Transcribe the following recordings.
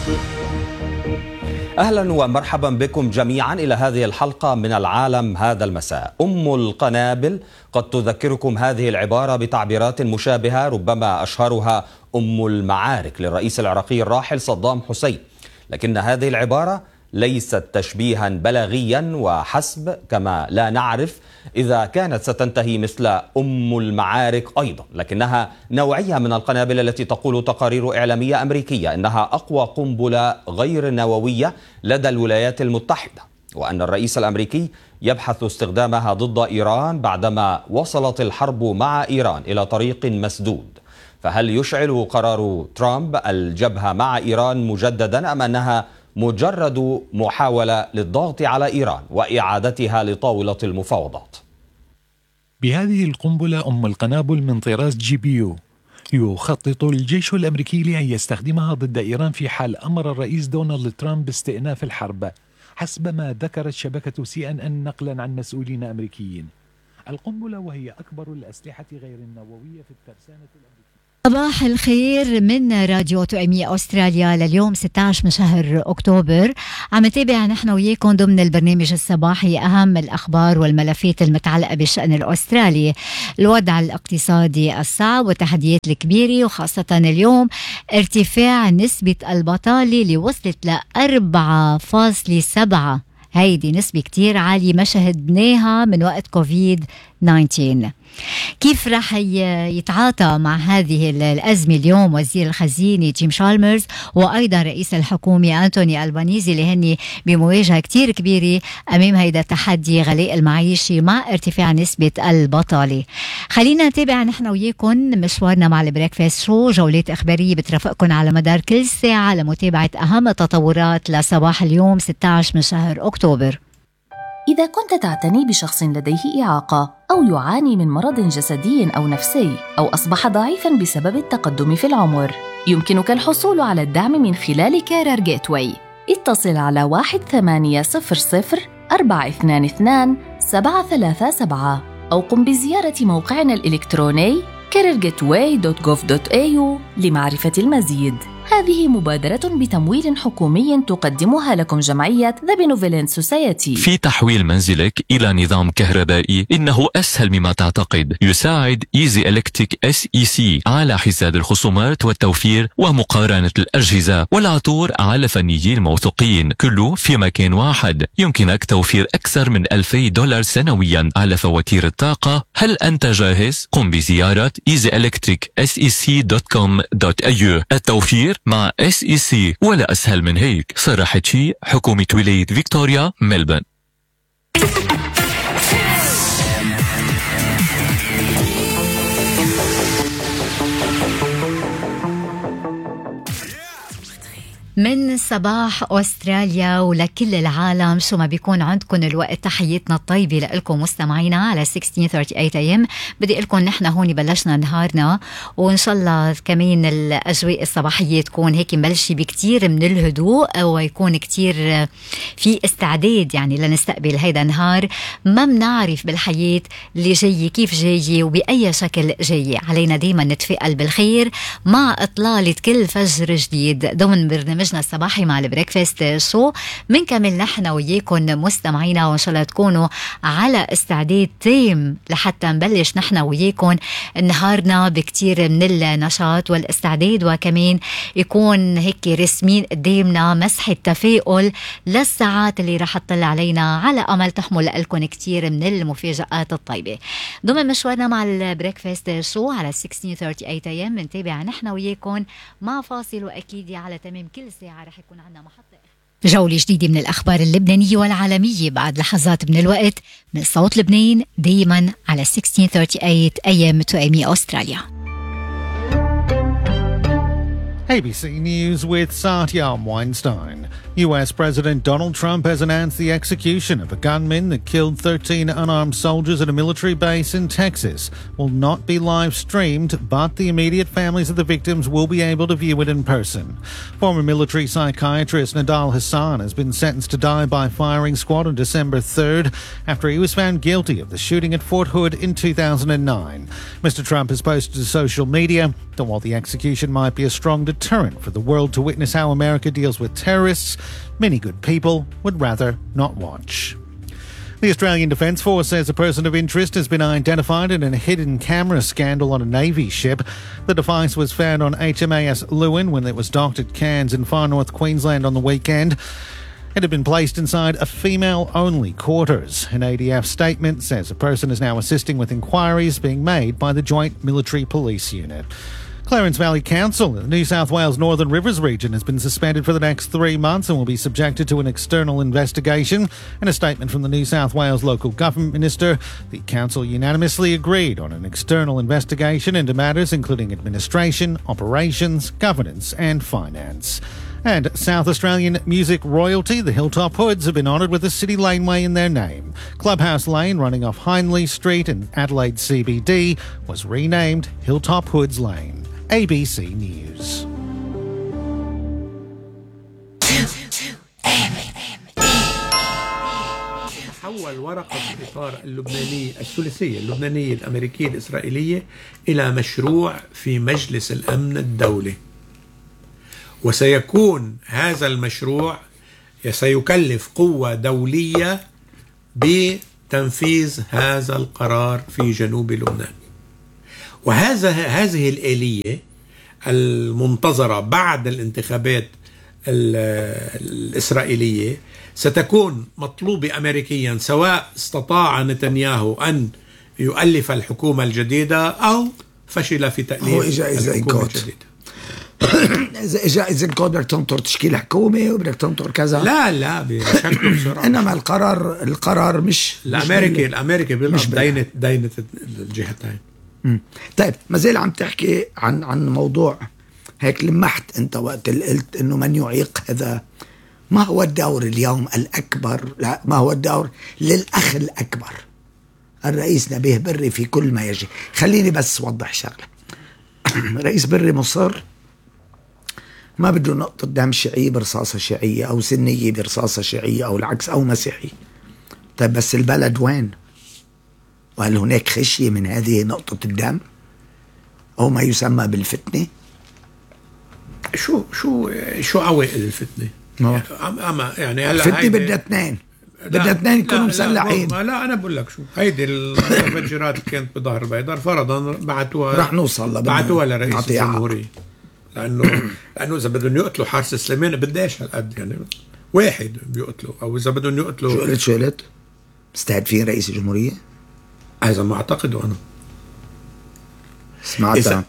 أهلا ومرحبا بكم جميعا إلى هذه الحلقة من العالم هذا المساء. أم القنابل، قد تذكركم هذه العبارة بتعبيرات مشابهة، ربما أشهرها أم المعارك للرئيس العراقي الراحل صدام حسين، لكن هذه العبارة ليست تشبيها بلاغيا وحسب، كما لا نعرف إذا كانت ستنتهي مثل أم المعارك أيضا، لكنها نوعية من القنابل التي تقول تقارير إعلامية أمريكية إنها أقوى قنبلة غير نووية لدى الولايات المتحدة، وأن الرئيس الأمريكي يبحث استخدامها ضد إيران بعدما وصلت الحرب مع إيران إلى طريق مسدود. فهل يشعل قرار ترامب الجبهة مع إيران مجددا، أم أنها مجرد محاولة للضغط على إيران وإعادتها لطاولة المفاوضات؟ بهذه القنبلة أم القنابل من طراز GPU يخطط الجيش الأمريكي لأن يستخدمها ضد إيران في حال أمر الرئيس دونالد ترامب باستئناف الحرب، حسب ما ذكرت شبكة CNN نقلا عن مسؤولين أمريكيين. القنبلة وهي أكبر الأسلحة غير النووية في الترسانة الأمريكية. صباح الخير من راديو توأمية أستراليا لليوم 16 من شهر أكتوبر. عم نتابع نحن وياكم ضمن البرنامج الصباحي أهم الأخبار والملفات المتعلقة بالشأن الأسترالي، الوضع الاقتصادي الصعب والتحديات الكبيرة، وخاصة اليوم ارتفاع نسبة البطالة اللي وصلت ل 4.7. هيدي نسبة كتير عالية ما شهدناها من وقت كوفيد-19. كيف راح يتعاطى مع هذه الأزمة اليوم وزير الخزينة جيم شالمرز، وأيضا رئيس الحكومة أنتوني ألبانيزي، اللي هني بمواجهة كتير كبيرة أمام هيدا التحدي غلاء المعيشي مع ارتفاع نسبة البطالة. خلينا نتابع نحن وياكم مشوارنا مع البريكفاست شو، جولات إخبارية بترافقكم على مدار كل ساعة لمتابعة أهم التطورات لصباح اليوم 16 من شهر أكتوبر. إذا كنت تعتني بشخص لديه إعاقة أو يعاني من مرض جسدي أو نفسي أو أصبح ضعيفاً بسبب التقدم في العمر، يمكنك الحصول على الدعم من خلال كارير جيتواي. اتصل على 1-800-422-737 أو قم بزيارة موقعنا الإلكتروني careergateway.gov.au لمعرفة المزيد. هذه مبادرة بتمويل حكومي تقدمها لكم جمعية The Benevolent Society. في تحويل منزلك إلى نظام كهربائي إنه أسهل مما تعتقد. يساعد Easy Electric SEC على حساب الخصومات والتوفير ومقارنة الأجهزة والعطور على فنيين موثوقين، كله في مكان واحد. يمكنك توفير أكثر من $2000 سنويا على فواتير الطاقة. هل أنت جاهز؟ قم بزيارة easyelectricsec.com.au. التوفير مع SEC ولا أسهل من هيك. صرحت شيء حكومة ولاية فيكتوريا ملبن. من صباح أستراليا ولكل العالم، شو ما بيكون عندكم الوقت، تحياتنا الطيبة لكم مستمعينا على 16:38 AM. بدي لكم نحن هون بلشنا نهارنا، وإن شاء الله كمان الأجواء الصباحية تكون هيك مبلشة بكتير من الهدوء، ويكون كتير في استعداد يعني لنستقبل هيدا النهار. ما بنعرف بالحياة اللي جاي كيف جاي وبأي شكل جاي. علينا دايما نتفائل بالخير مع إطلالة كل فجر جديد ضمن برنامج الصباحي مع البريكفاست شو. منكمل نحن وياكم مستمعينا، وإن شاء الله تكونوا على استعداد تام لحتى نبلش نحن وياكم نهارنا بكتير من النشاط والاستعداد، وكمان يكون هيك رسمين قدامنا مسحة تفاؤل للساعات اللي رح تطلع علينا، على أمل تحمل لكم كتير من المفاجآت الطيبة. ضمن مشوارنا مع البريكفاست شو على 16:38 AM نتابع نحن وياكم مع فاصل، وأكيد على تمام كل ساعة رح يكون عنا محطة جولة جديدة من الأخبار اللبنانية والعالمية بعد لحظات من الوقت من صوت لبنان، دايما على 16:38 AM توأمية أستراليا. ABC News with Satyam Weinstein. US President Donald Trump has announced the execution of a gunman that killed 13 unarmed soldiers at a military base in Texas will not be live streamed, but the immediate families of the victims will be able to view it in person. Former military psychiatrist Nidal Hasan has been sentenced to die by firing squad on December 3rd after he was found guilty of the shooting at Fort Hood in 2009. Mr. Trump has posted to social media that while the execution might be a strong deterrent for the world to witness how America deals with terrorists, many good people would rather not watch. The Australian Defence Force says a person of interest has been identified in a hidden camera scandal on a Navy ship. The device was found on HMAS Lewin when it was docked at Cairns in far north Queensland on the weekend. It had been placed inside a female-only quarters. An ADF statement says a person is now assisting with inquiries being made by the Joint Military Police Unit. Clarence Valley Council in the New South Wales Northern Rivers region has been suspended for the next 3 months and will be subjected to an external investigation. In a statement from the New South Wales Local Government Minister, the council unanimously agreed on an external investigation into matters including administration, operations, governance and finance. And South Australian music royalty, the Hilltop Hoods, have been honoured with a city laneway in their name. Clubhouse Lane, running off Hindley Street in Adelaide CBD, was renamed Hilltop Hoods Lane. ABC News. تحول ورقة الإطار اللبنانية الثلاثية اللبنانية الأمريكية الإسرائيلية إلى مشروع في مجلس الأمن الدولي، وسيكون هذا المشروع سيكلف قوة دولية بتنفيذ هذا القرار في جنوب لبنان. هذه الآلية المنتظرة بعد الانتخابات الإسرائيلية ستكون مطلوبة أمريكيا، سواء استطاع نتنياهو أن يؤلف الحكومة الجديدة أو فشل في تأليف الحكومة الجديدة. إذا كنت بدك تنطر تشكيل حكومة وبدك تنطر كذا، لا بشكل بسرعة. إنما القرار مش الأمريكي بيلعب دينة الجهتين. طيب، ما زال عم تحكي عن موضوع هيك لمحت انت وقت اللي قلت انه من يعيق هذا. ما هو الدور اليوم الأكبر؟ لا، ما هو الدور للأخ الأكبر الرئيس نبيه بري في كل ما يجي؟ خليني بس أوضح شغلة. رئيس بري مصر ما بده نقطة دم شيعية برصاصة شيعية أو سنية برصاصة شيعية أو العكس أو مسيحي. طيب بس البلد وين؟ وهل هناك خشية من هذه نقطة الدم أو ما يسمى بالفتنة؟ شو عوائل الفتنة؟ يعني هلا الفتنة بدها اثنين يكونوا مسلحين. لا أنا بقول لك شو هيدي المتفجرات اللي كانت بظهر البيضاء فرضا بعتوها، رح نوصل بعتوها لرئيس الجمهورية، لأنه إذا بدهم يقتلوا حارس السليمان بداش هالقد، يعني واحد بيقتلوا، أو إذا بدهم يقتلوا شو قلت مستهدفين رئيس الجمهورية؟ هذا ما أعتقده أنا. سمعتها.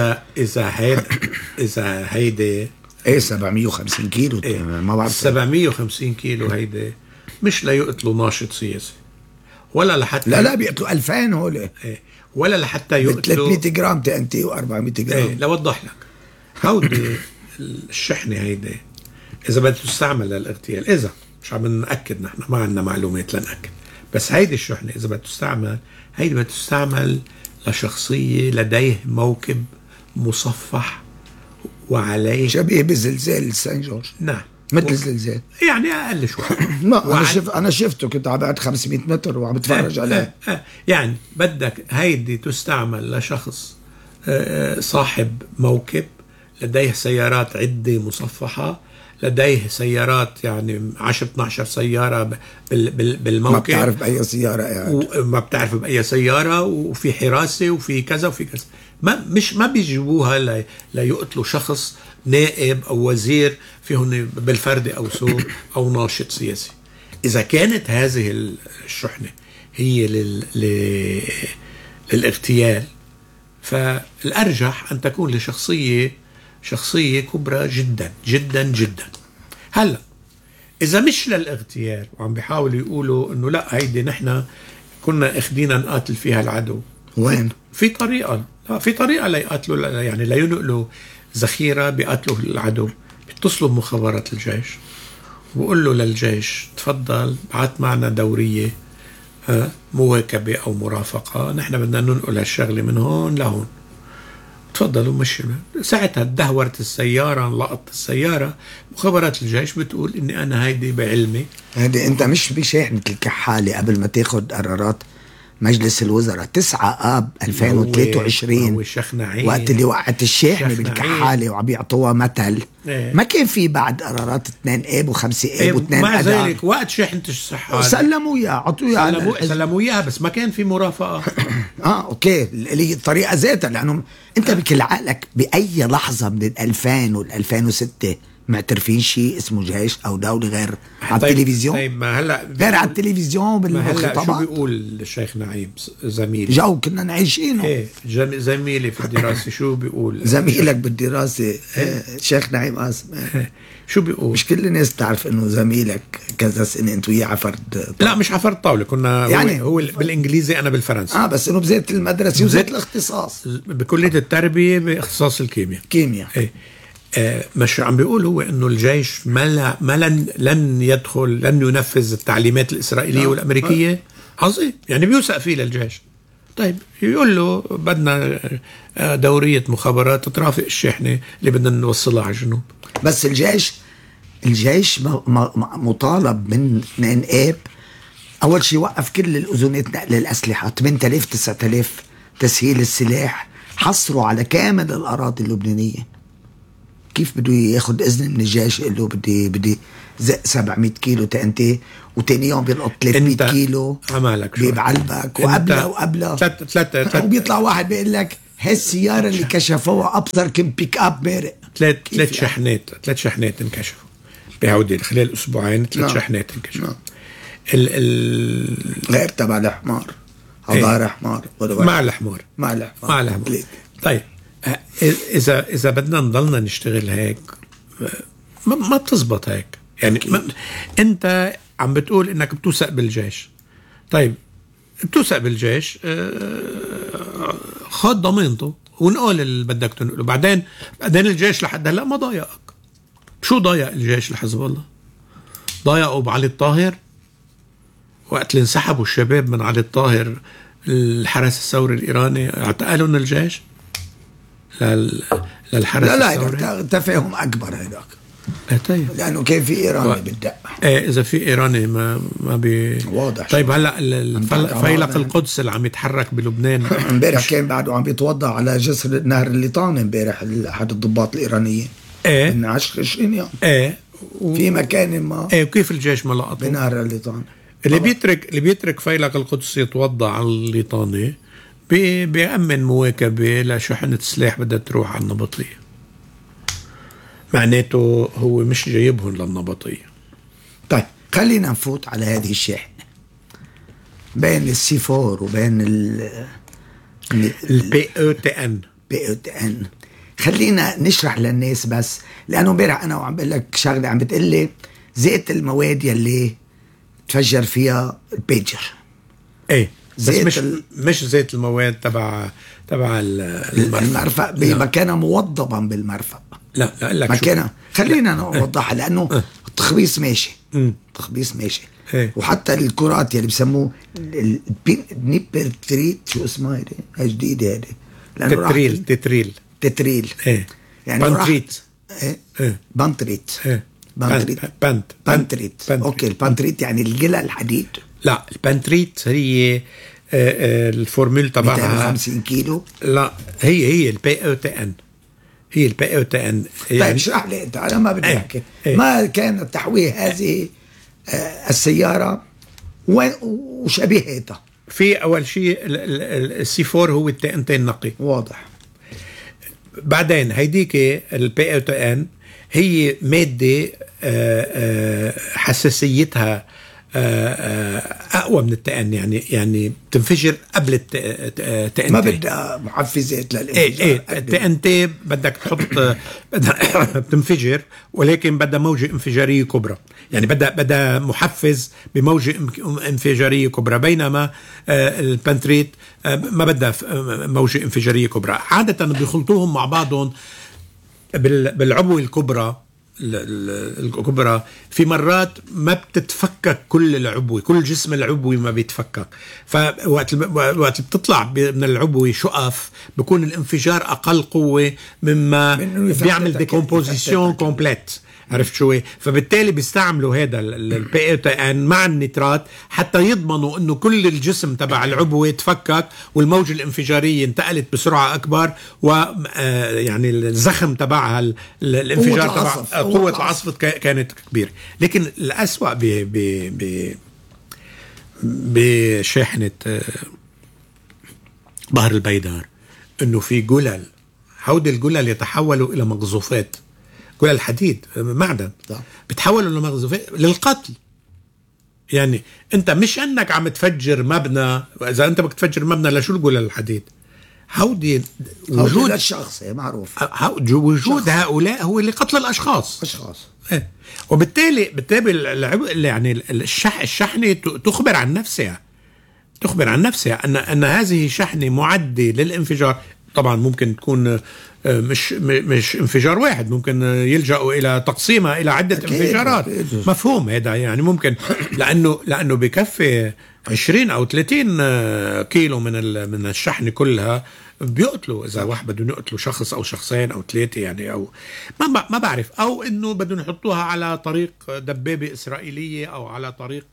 إذا هيدي 750 كيلو. ما بعرف 750 كيلو هيدي مش ليقتلوا ناشط سياسي ولا لحتى لا بيقتلوا 2000 هول، ولا لحتى يقتلوا 300 جرام TNT و400 جرام. لوضح لك، هودي الشحنة هيدي إذا بدها تستعمل للاغتيال، إذا مش عم نأكد، نحن ما عندنا معلومات لنأكد، بس هيدي الشحنة إذا بدها تستعمل، هيدي بدها تستعمل لشخصية لديه موكب مصفح وعليه شبيه بزلزال سان جورج. نعم، مثل الزلزال، يعني أقل شوي. أنا شفته، كنت على بعد 500 متر وعم بتفرج عليه. يعني بدك هيدي تستعمل لشخص صاحب موكب، لديه سيارات عدة مصفحة، لديه سيارات يعني 10-12 سيارة بالموكب، ما بتعرف بأي سيارة ما بتعرف بأي سيارة، وفي حراسة وفي كذا وفي كذا. ما بيجيبوها ليقتلوا شخص نائب أو وزير فيهم بالفرد أو سوء أو ناشط سياسي. إذا كانت هذه الشحنة هي للاغتيال، فالأرجح أن تكون شخصية كبرى جدا جدا جدا. هلا إذا مش للاغتيال وعم بيحاولوا يقولوا إنه لا هيدي نحن كنا اخدينا نقاتل فيها العدو، وين؟ في طريقة ليقاتلوا، يعني لينقلوا ذخيرة بيقاتلوا العدو، بيتصلوا بمخابرات الجيش بقول له للجيش تفضل بعت معنا دورية مواكبة أو مرافقة، نحن بدنا ننقل هالشغلة من هون لهون، تفضلوا مشي. ساعتها دهورت السيارة، انلقطت السيارة، مخابرات الجيش بتقول إني أنا هيدي بعلمي. هيدي أنت مش بشحنة الكحالة قبل ما تاخد قرارات مجلس الوزراء 9 آب 2023 وقت اللي وقعت الشاحنة بالكحالة وعم يعطوها مثل. ما كان في بعد قرارات 2 آب و5 آب و2 مع أذار. ذلك وقت شاحنة الصحة سلموا إياها، عطوا إياها، سلموا إياها، بس ما كان في مرافقة. أوكي، اللي الطريقة ذاتها، لأنه أنت بكل عقلك بأي لحظة من 2000 و 2006 معترفين شيء اسمه جيش أو دولة غير على التلفزيون؟ طيب ما هلا غير على التلفزيون بالخطابات. شو بيقول الشيخ نعيم زميلي؟ جو كنا نعيشينه. ايه زميلي في الدراسة شو بيقول؟ زميلك بالدراسة شيخ نعيم قاسم شو بيقول؟ مش كل الناس تعرف انه زميلك كذا سنة انتو وياه عفرد. لا مش عفرد طاولة، كنا يعني هو بالانجليزي انا بالفرنسي. بس انه بزيت المدرسة وزيت الاختصاص بكلية التربية باختصاص الكيمياء. ايه مش عم بيقول هو انه الجيش لن ينفذ التعليمات الاسرائيليه والامريكيه. عظيم، يعني بيوثق فيه للجيش. طيب يقول له بدنا دوريه مخابرات ترافق الشاحنه اللي بدنا نوصلها على الجنوب. بس الجيش مطالب من 2 آب اول شيء وقف كل الاذونات نقل الاسلحه 8000 9000 تسهيل السلاح، حصروا على كامل الاراضي اللبنانيه. كيف بده ياخد اذن من الجيش يقول له بدي زق 700 كيلو تنتي وتاني يوم بيلقط 300 كيلو بعلبك وقبله وبيطلع واحد بيقول لك هاي السياره اللي كشفوها ابصر كم بيك اب مارق. ثلاث شحنات انكشفوا بهودي خلال اسبوعين. 3 شحنات انكشفوا. غير تبع الحمار هذا حمار مع الحمار. طيب إذا بدنا نضلنا نشتغل هيك ما بتزبط هيك. يعني أنت عم بتقول إنك بتوثق بالجيش. طيب بتوثق بالجيش، خد ضمانته ونقول اللي بدك تنقله. بعدين الجيش لحد هلا ما ضايقك. شو ضايق الجيش لحزب الله؟ ضايقوا بعلي الطاهر وقت اللي انسحبوا الشباب من علي الطاهر الحرس الثوري الإيراني اعتقلوا من الجيش للحرس الثوري. لا تفاهم أكبر هيداك. طيب لأنه كان في إيراني بالدق. إذا في إيراني ما واضح. طيب هلا فيلق القدس اللي عم يتحرك بلبنان امبارح كان بعده عم بيتوضع على جسر نهر الليطان امبارح أحد الضباط الإيرانيين. من 20 يوم. في مكان ما. وكيف الجيش ما لقطه؟ بنهر الليطان. اللي بيترك فيلق القدس يتوضع على الليطاني بيأمن مواكبة لشحنة سلاح بدها تروح على النبطية. معناته هو مش جايبهم للنبطية. طيب خلينا نفوت على هذه الشاحنة بين السي 4 وبين البي او تي ان. خلينا نشرح للناس بس، لأنه امبارح أنا وعم بقول لك شغلة عم بتقلي زيت المواد يلي تفجر فيها البيجر. بس مش زيت المواد تبع المرفق بمكانها موضبا بالمرفق. لا لك مكانها خلينا نوضحها لأنه التخبيص ماشي. وحتى الكرات اللي بسموه النيبرتريت، شو اسمها هاي جديدة هذه؟ تتريل. يعني بانتريت. اوكي البانتريت يعني الجلى الحديد. لا البانتريت هي الفورمول تبعها 250 كيلو. لا هي البي او تي ان. يعني طيب اشرح لي انت، انا ما بدي احكي. ما كان تحويه هذه السياره وشبيهتها. في اول شيء السي 4 هو التي ان النقي واضح. بعدين هيديك البي او تي ان هي ماده حساسيتها اقوى من التي ان، يعني بتنفجر قبل التي ان. ما بدها محفزات للانفجار. التي ان تي بدك تحط بتنفجر، ولكن بدها موجة انفجارية كبرى، يعني بدها محفز بموجة انفجارية كبرى، بينما البانتريت ما بدها موجة انفجارية كبرى. عادة بيخلطوهم مع بعضهم بالعبوة الكبرى الكبرى في مرات ما بتتفكك كل العبوي، كل جسم العبوي ما بيتفكك، فوقت بتطلع من العبوي شقف بيكون الانفجار أقل قوة مما بيعمل ديكومبوزيشن كومبليت. عرفت شو؟ فبالتالي بيستعملوا هذا البي مع النترات حتى يضمنوا انه كل الجسم تبع العبوه تفكك والموجه الانفجاريه انتقلت بسرعه اكبر، ويعني الزخم تبعها الانفجار تبع قوه العصف كانت كبيره. لكن الأسوأ بشاحنه بحر البيدار انه في جلل، هودي الجلل يتحولوا الى مقذوفات، كل الحديد معدن بتحولوا لمقذوفات للقتل. يعني انت مش انك عم تفجر مبنى، اذا انت بدك تفجر مبنى لشو الجلل الحديد؟ هودي وجود الشخص معروف، وجود هؤلاء هو اللي قتل الاشخاص. وبالتالي يعني الشحنه تخبر عن نفسها ان هذه شحنه معده للانفجار. طبعا ممكن تكون مش انفجار واحد، ممكن يلجأوا إلى تقسيمها إلى عدة انفجارات. مفهوم هذا، يعني ممكن لأنه بكفي 20 أو 30 كيلو من الشحن كلها بيقتلوا. إذا واحد بدهم يقتلوا شخص أو شخصين أو 3 يعني، أو ما بعرف، أو إنه بدهم يحطوها على طريق دبابة إسرائيلية أو على طريق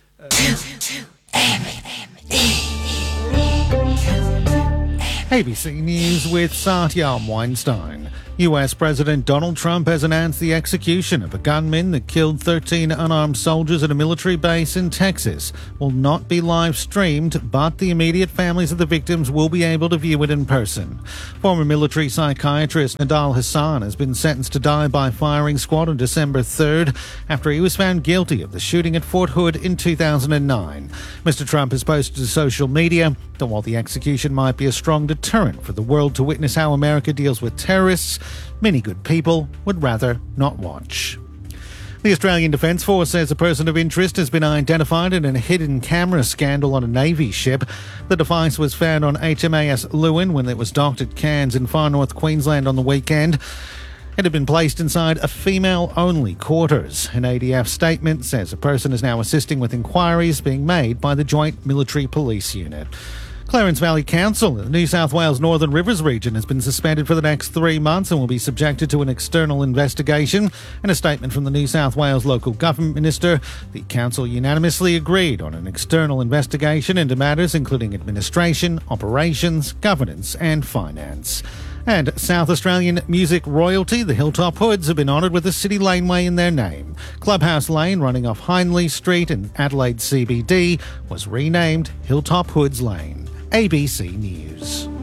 ABC News with Satyam Weinstein. US President Donald Trump has announced the execution of a gunman that killed 13 unarmed soldiers at a military base in Texas will not be live streamed, but the immediate families of the victims will be able to view it in person. Former military psychiatrist Nidal Hasan has been sentenced to die by firing squad on December 3rd after he was found guilty of the shooting at Fort Hood in 2009. Mr. Trump has posted to social media that while the execution might be a strong deterrent for the world to witness how America deals with terrorists, many good people would rather not watch. The Australian Defence Force says a person of interest has been identified in a hidden camera scandal on a Navy ship. The device was found on HMAS Lewin when it was docked at Cairns in far north Queensland on the weekend. It had been placed inside a female-only quarters. An ADF statement says a person is now assisting with inquiries being made by the Joint Military Police Unit. Clarence Valley Council in the New South Wales Northern Rivers region has been suspended for the next 3 months and will be subjected to an external investigation. In a statement from the New South Wales Local Government Minister, the council unanimously agreed on an external investigation into matters including administration, operations, governance and finance. And South Australian music royalty, the Hilltop Hoods, have been honoured with a city laneway in their name. Clubhouse Lane, running off Hindley Street in Adelaide CBD, was renamed Hilltop Hoods Lane. ABC News.